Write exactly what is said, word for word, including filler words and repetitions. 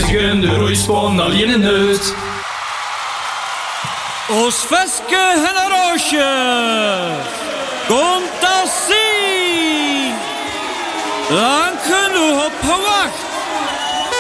Reizigen de roeispan alleen in uit. Ons veske generosje komt als zien. Lang genoeg op gewacht.